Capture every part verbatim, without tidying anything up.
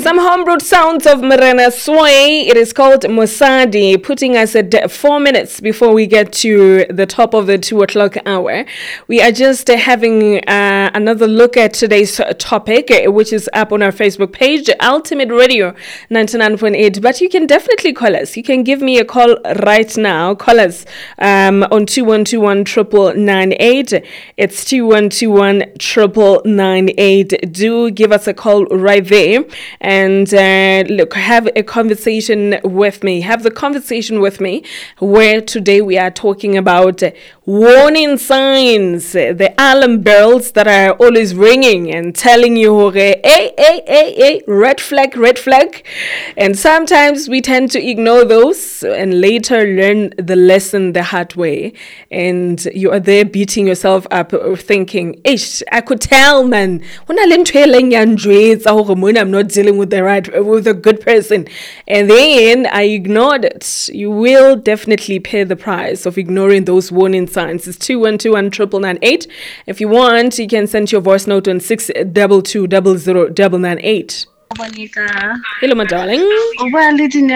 Some homebrewed sounds of Marana Sway. It is called Mosadi, putting us at four minutes before we get to the top of the two o'clock hour. We are just uh, having uh, another look at today's topic, uh, which is up on our Facebook page, Ultimate Radio ninety-nine point eight. But you can definitely call us. You can give me a call right now. Call us um, on two one two one, nine nine eight. It's two one two one, nine nine eight. Do give us a call right there. And uh, look, have a conversation with me. Have the conversation with me where today we are talking about warning signs, the alarm bells that are always ringing and telling you, hey, hey, hey, hey, red flag, red flag. And sometimes we tend to ignore those and later learn the lesson the hard way. And you are there beating yourself up thinking, ish, I could tell, man. When I learned I'm not dealing with the right, with a good person. And then I ignored it. You will definitely pay the price of ignoring those warning signs. It's two one two one, nine nine eight. If you want, you can send your voice note on six two two zero zero nine nine eight. Hello, my darling. Hi,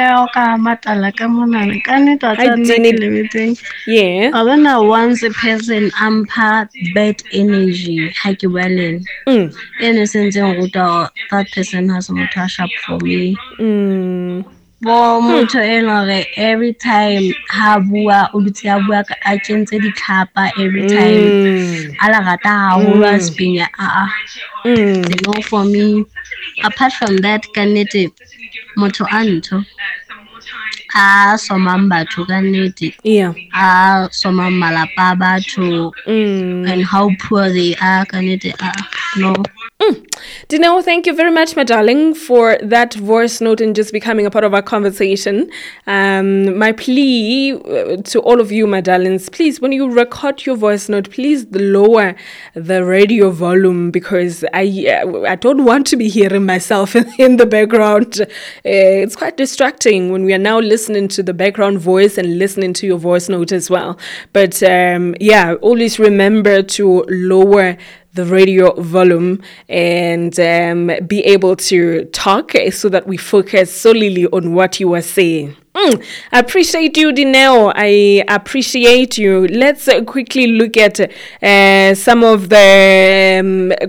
Jenny. Yeah. I wanna once a person ampa bad energy, haki wellen. Mm. In a sense, that person has a touch up for me. Mm. Bo motho ena every time ha bua o ditse a bua ka a kentse ditlhapa every time ala rata ha ho lwa spinya a a you know, for me, apart from that, kanete motho a ntho a somang batho kanete Yeah. a somang malapa batho Mm. and how poor they are kanete a no. Mm. Dineo, thank you very much, my darling, for that voice note and just becoming a part of our conversation. Um, my plea uh, to all of you, my darlings, please, when you record your voice note, please lower the radio volume because I uh, I don't want to be hearing myself in the background. Uh, it's quite distracting when we are now listening to the background voice and listening to your voice note as well. But um, yeah, always remember to lower the radio volume and um, be able to talk so that we focus solely on what you are saying. Mm, I appreciate you, Dineo. I appreciate you. Let's uh, quickly look at uh, some of the um,